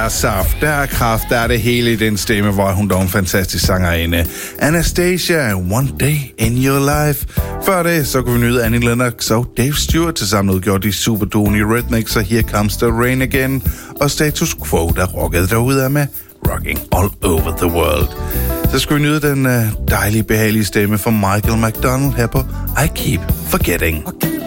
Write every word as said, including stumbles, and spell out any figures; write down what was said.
Der er saft, der er kraft, der er det hele i den stemme, hvor hun dog en fantastisk sangerinde. Anastasia, One Day in Your Life. Før det, så kunne vi nyde Annie Lennox og Dave Stewart til sammen udgjort de superduen i Rhythmics, og Here Comes the Rain Again, og Status Quo, der rockede derude med Rocking All Over the World. Så skulle vi nyde den uh, dejlige, behagelige stemme fra Michael McDonald her på I Keep Forgetting.